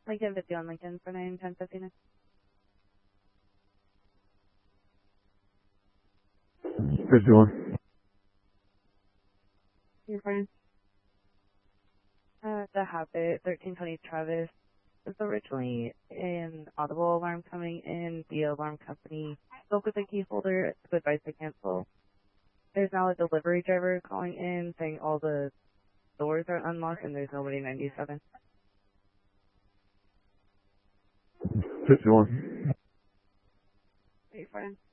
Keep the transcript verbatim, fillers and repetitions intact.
I can visit you on LinkedIn for nine ten fifteen. fifty-one. Your friend? Uh, the Habit, thirteen twenty Travis. It was originally an Audible alarm coming in. The alarm company spoke with the key holder to advise to cancel. There's now a delivery driver calling in saying all the doors are unlocked and there's nobody in ninety-seven. fifty-one. Wait for him.